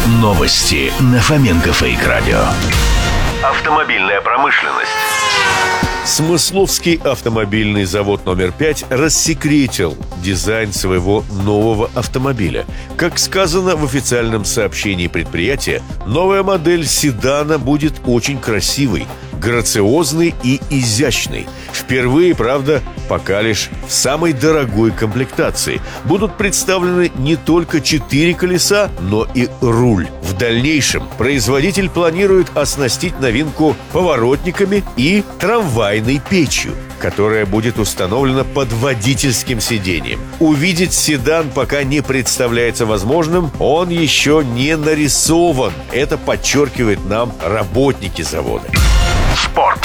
Новости на Фоменко Фейк Радио. Автомобильная промышленность. Смысловский автомобильный завод номер 5 рассекретил дизайн своего нового автомобиля. Как сказано в официальном сообщении предприятия, новая модель седана будет очень красивой, грациозный и изящный. Впервые, правда, пока лишь в самой дорогой комплектации. Будут представлены не только 4 колеса, но и руль. В дальнейшем производитель планирует оснастить новинку поворотниками и трамвайной печью, которая будет установлена под водительским сиденьем. Увидеть седан пока не представляется возможным, он еще не нарисован. Это подчеркивают нам работники завода. Спорт.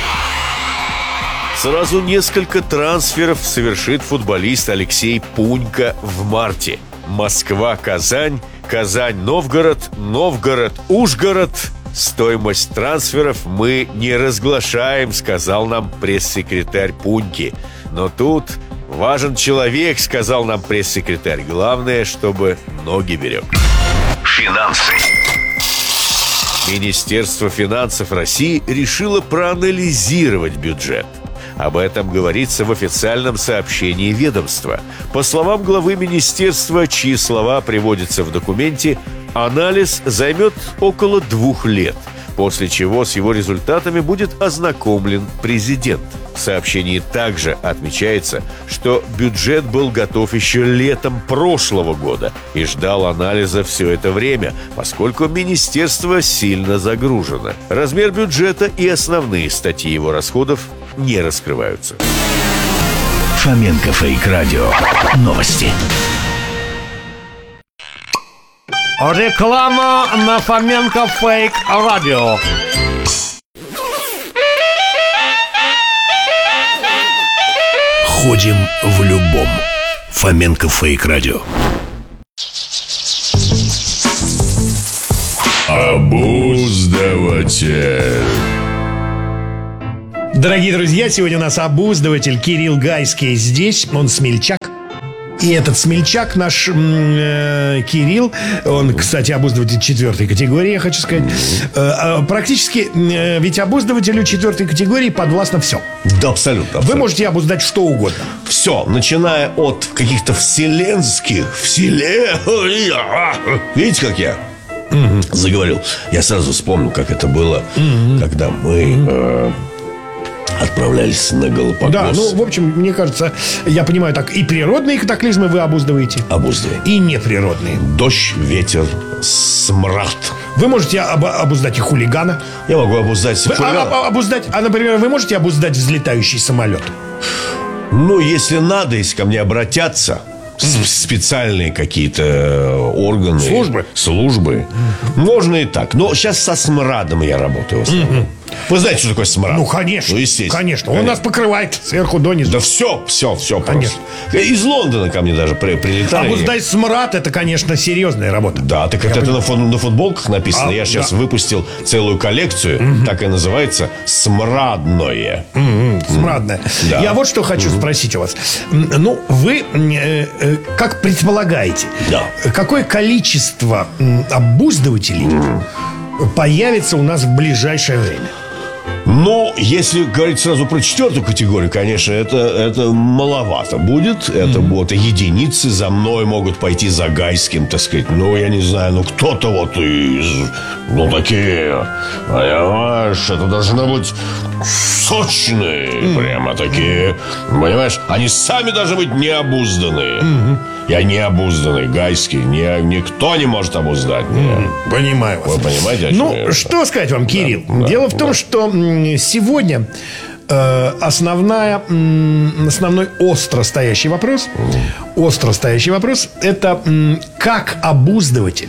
Сразу несколько трансферов совершит футболист Алексей Пунько в марте. Москва-Казань, Казань-Новгород, Новгород-Ужгород. Стоимость трансферов мы не разглашаем, сказал нам пресс-секретарь Пуньки. Но тут важен человек, сказал нам пресс-секретарь. Главное, чтобы ноги берег. Финансы. Министерство финансов России решило проанализировать бюджет. Об этом говорится в официальном сообщении ведомства. По словам главы министерства, чьи слова приводятся в документе, анализ займет около 2 лет, после чего с его результатами будет ознакомлен президент. В сообщении также отмечается, что бюджет был готов еще летом прошлого года и ждал анализа все это время, поскольку министерство сильно загружено. Размер бюджета и основные статьи его расходов не раскрываются. Фоменко Фейк Радио. Новости. Реклама на Фоменко Фейк Радио. Ходим в любом. Фоменко Фейк Радио. Обуздыватель. Дорогие друзья, сегодня у нас обуздыватель Кирилл Гайский здесь. Он смельчак. И этот смельчак наш Кирилл, он, кстати, обуздыватель 4 категории, я хочу сказать. Практически, ведь обуздывателю 4 категории подвластно все. Да, абсолютно. Вы можете обуздать что угодно. Все, начиная от каких-то вселенских. Видите, как я заговорил? Я сразу вспомнил, как это было, когда мы отправлялись на Галапагос. Да, ну, в общем, мне кажется, я понимаю, так и природные катаклизмы вы обуздываете. Обуздываем. И неприродные. Дождь, ветер, смрад. Вы можете обуздать и хулигана. Я могу обуздать хулигана. Обуздать, например, вы можете обуздать взлетающий самолет? Ну, если надо, если ко мне обратятся специальные какие-то органы, службы. Можно и так. Но сейчас со смрадом я работаю в основном. Вы знаете, что такое смрад? Ну, конечно. Ну, естественно. Конечно. Он нас покрывает сверху донизу. Да все Конечно. просто. Из Лондона ко мне даже прилетали. Обуздать смрад — это, конечно, серьезная работа. Да, так это на футболках написано. Я сейчас выпустил целую коллекцию. Так и называется «Смрадное». Смрадное. Да. Я вот что хочу спросить у вас. Ну, вы как предполагаете, какое количество обуздывателей появится у нас в ближайшее время? Ну, если говорить сразу про 4 категорию, конечно, это маловато будет. Это будут единицы. За мной могут пойти за Гайским, так сказать. Ну, я не знаю, ну, кто-то вот из... Ну, такие... Понимаешь, это должно быть сочные. Прямо такие. Понимаешь, они сами должны быть необузданные. Я необузданный, Гайский. Никто не может обуздать меня. Понимаю вас. Вы понимаете, о чем я? Ну, что сказать вам, Кирилл? Дело в том, что сегодня основной остро стоящий вопрос это как обуздыватель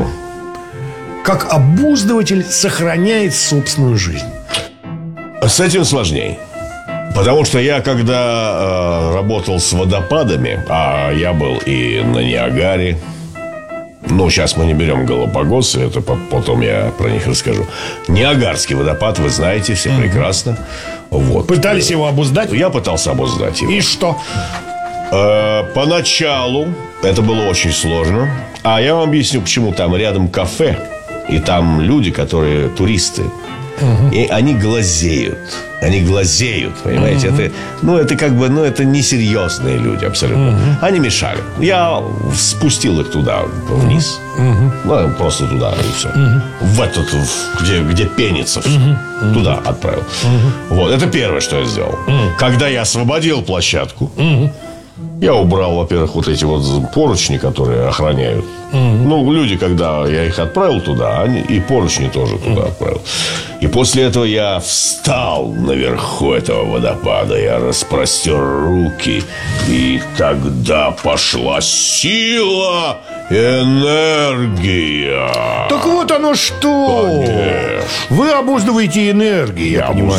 сохраняет собственную жизнь. С этим сложнее. Потому что я, когда работал с водопадами, а я был и на Ниагаре, ну, сейчас мы не берем Галапагосы, это потом я про них расскажу. Ниагарский водопад, вы знаете, все прекрасно. Вот. Пытались его обуздать? Я пытался обуздать его. И что? Поначалу Это было очень сложно. А я вам объясню, почему. Там рядом кафе, и там люди, которые туристы. И они глазеют. Они глазеют, понимаете? Это как бы, это несерьезные люди абсолютно. Они мешали. Я спустил их туда, вниз. Просто туда, и все. В этот, где пенится все. Туда отправил. Вот, это первое, что я сделал. Когда я освободил площадку, я убрал, во-первых, вот эти вот поручни, которые охраняют. Люди, когда я их отправил туда, они и поручни тоже туда отправил. И после этого я встал наверху этого водопада, я распростер руки, и тогда пошла сила, энергия. Так вот оно что. Конечно. Вы обуздываете энергию, я понимаю.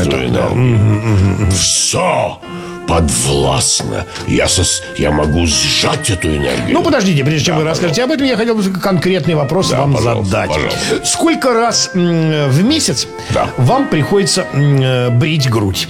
Все подвластно. Я могу сжать эту энергию. Подождите, прежде чем вы расскажете об этом, я хотел бы конкретный вопрос вам задать. Пожалуйста. Сколько раз в месяц вам приходится брить грудь?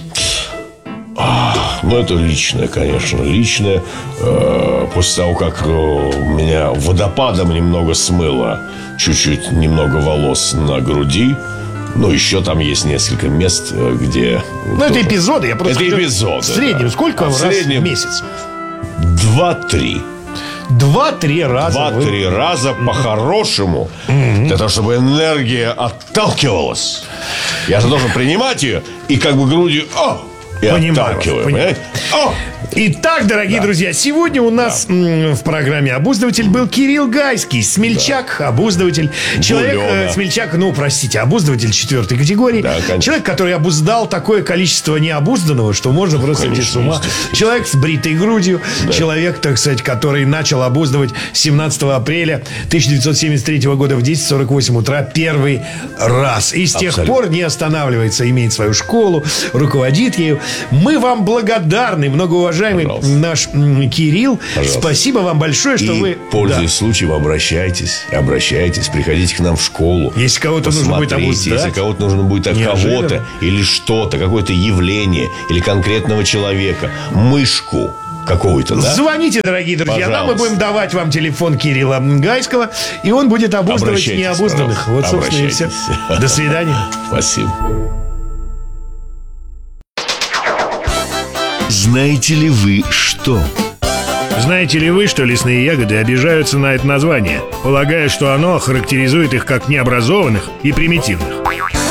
Это личное, конечно. Личное. После того, как меня водопадом немного смыло, чуть-чуть немного волос на груди. Еще там есть несколько мест, где... Это эпизоды. Я просто это эпизоды. В среднем сколько раз в месяц? 2-3. 2-3 раза. 2-3 раза по-хорошему. Для того, чтобы энергия отталкивалась. Я же должен принимать ее и как бы грудью... И отталкиваю. Итак, дорогие друзья, сегодня у нас в программе «Обуздыватель» был Кирилл Гайский, смельчак, обуздыватель. Человек, смельчак, обуздыватель 4-й категории. Человек, который обуздал такое количество необузданного, что можно просто сойти с ума. Человек с бритой грудью. Человек, так сказать, который начал обуздывать 17 апреля 1973 года в 10:48 утра первый раз. И с тех пор не останавливается, имеет свою школу, руководит ею. Мы вам благодарны, многоуважаемый наш Кирилл. Спасибо вам большое, что вы... Пользуясь случаем, обращайтесь, приходите к нам в школу. Если кого-то нужно будет обуздать. Если кого-то нужно будет кого-то или что-то, какое-то явление или конкретного человека, мышку какого-то, да? Звоните, дорогие друзья. Пожалуйста. Мы будем давать вам телефон Кирилла Гайского, и он будет обуздывать необузданных. Пожалуйста. Вот, собственно, и все. До свидания. Спасибо. Знаете ли вы что? Знаете ли вы, что лесные ягоды обижаются на это название, полагая, что оно характеризует их как необразованных и примитивных?